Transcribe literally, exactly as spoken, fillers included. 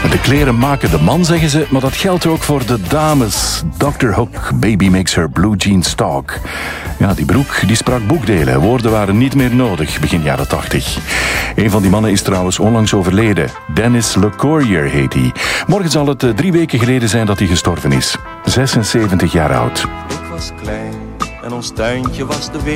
De kleren maken de man, zeggen ze, maar dat geldt ook voor de dames. doctor Hook, baby makes her blue jeans talk. Ja, die broek die sprak boekdelen. Woorden waren niet meer nodig, begin jaren tachtig. Een van die mannen is trouwens onlangs overleden. Dennis LeCourrier heet hij. Morgen zal het drie weken geleden zijn dat hij gestorven is. zesenzeventig jaar oud. Ik was klein en ons tuintje was de wereld.